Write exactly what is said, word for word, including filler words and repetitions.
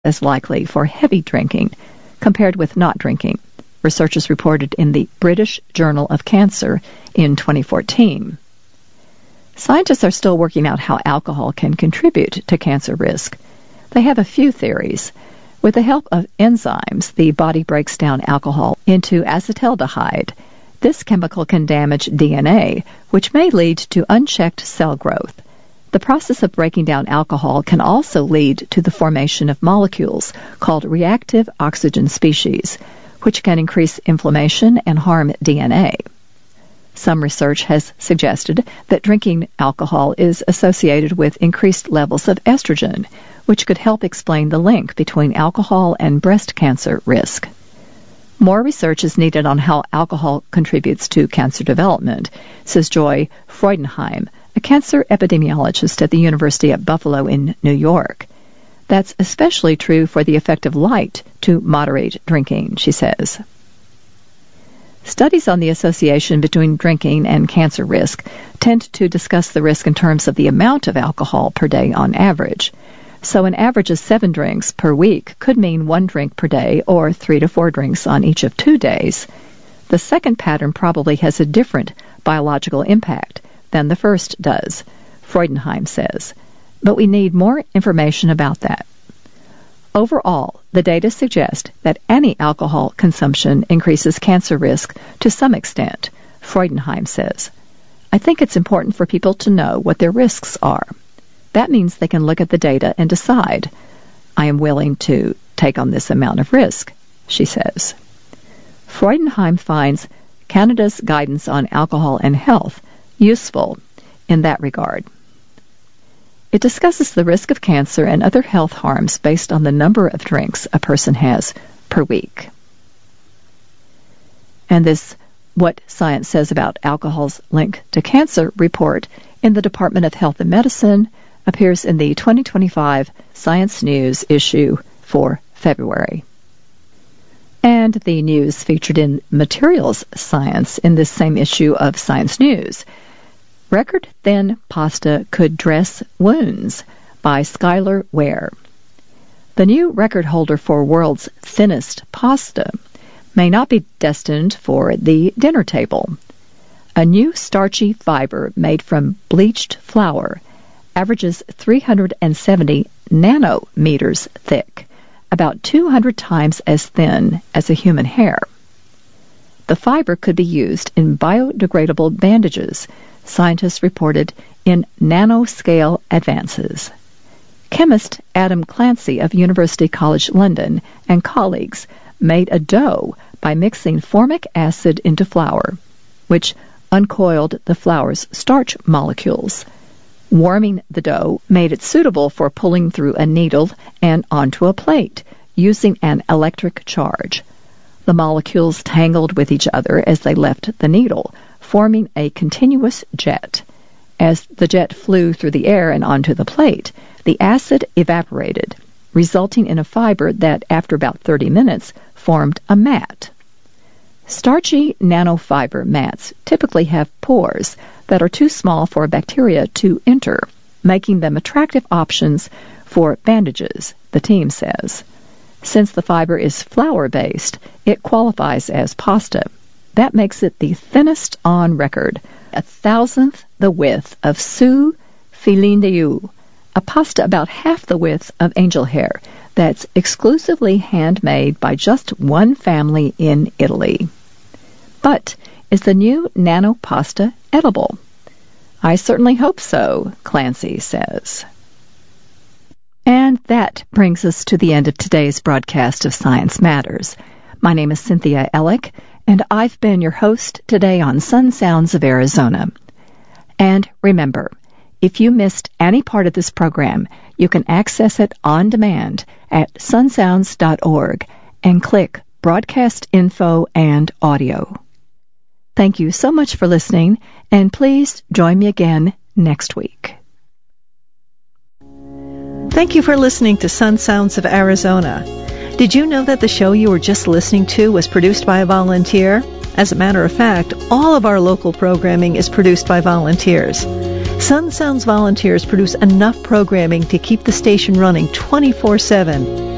as likely for heavy drinking compared with not drinking, researchers reported in the British Journal of Cancer in twenty fourteen. Scientists are still working out how alcohol can contribute to cancer risk. They have a few theories. With the help of enzymes, the body breaks down alcohol into acetaldehyde. This chemical can damage D N A, which may lead to unchecked cell growth. The process of breaking down alcohol can also lead to the formation of molecules called reactive oxygen species, which can increase inflammation and harm D N A. Some research has suggested that drinking alcohol is associated with increased levels of estrogen, which could help explain the link between alcohol and breast cancer risk. More research is needed on how alcohol contributes to cancer development, says Joy Freudenheim, a cancer epidemiologist at the University at Buffalo in New York. That's especially true for the effect of light to moderate drinking, she says. Studies on the association between drinking and cancer risk tend to discuss the risk in terms of the amount of alcohol per day on average. So an average of seven drinks per week could mean one drink per day or three to four drinks on each of two days. The second pattern probably has a different biological impact than the first does, Freudenheim says. But we need more information about that. Overall, the data suggest that any alcohol consumption increases cancer risk to some extent, Freudenheim says. I think it's important for people to know what their risks are. That means they can look at the data and decide, I am willing to take on this amount of risk, she says. Freudenheim finds Canada's guidance on alcohol and health useful in that regard. It discusses the risk of cancer and other health harms based on the number of drinks a person has per week. And this What Science Says About Alcohol's Link to Cancer report in the Department of Health and Medicine appears in the twenty twenty-five Science News issue for February. And the news featured in Materials Science in this same issue of Science News. Record-thin pasta could dress wounds by Skylar Ware. The new record holder for world's thinnest pasta may not be destined for the dinner table. A new starchy fiber made from bleached flour averages three hundred seventy nanometers thick, about two hundred times as thin as a human hair. The fiber could be used in biodegradable bandages, scientists reported in nanoscale advances. Chemist Adam Clancy of University College London and colleagues made a dough by mixing formic acid into flour, which uncoiled the flour's starch molecules. Warming the dough made it suitable for pulling through a needle and onto a plate using an electric charge. The molecules tangled with each other as they left the needle, forming a continuous jet. As the jet flew through the air and onto the plate, the acid evaporated, resulting in a fiber that, after about thirty minutes, formed a mat. Starchy nanofiber mats typically have pores that are too small for bacteria to enter, making them attractive options for bandages, the team says. Since the fiber is flour-based, it qualifies as pasta. That makes it the thinnest on record, a thousandth the width of Sous Filet d'Oeil, a pasta about half the width of angel hair that's exclusively handmade by just one family in Italy. But is the new nano pasta edible? I certainly hope so, Clancy says. And that brings us to the end of today's broadcast of Science Matters. My name is Cynthia Ellick, and I've been your host today on Sun Sounds of Arizona. And remember, if you missed any part of this program, you can access it on demand at sunsounds dot org and click Broadcast Info and Audio. Thank you so much for listening, and please join me again next week. Thank you for listening to Sun Sounds of Arizona. Did you know that the show you were just listening to was produced by a volunteer? As a matter of fact, all of our local programming is produced by volunteers. Sun Sounds volunteers produce enough programming to keep the station running twenty-four seven.